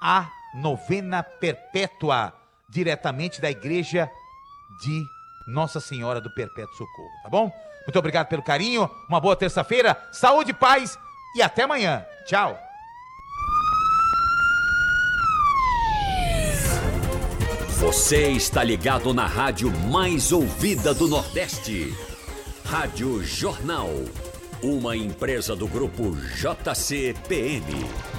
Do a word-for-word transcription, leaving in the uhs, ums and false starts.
a novena perpétua, diretamente da igreja de Nossa Senhora do Perpétuo Socorro, tá bom? Muito obrigado pelo carinho, uma boa terça-feira, saúde, paz e até amanhã. Tchau. Você está ligado na rádio mais ouvida do Nordeste. Rádio Jornal. Uma empresa do grupo J C P M.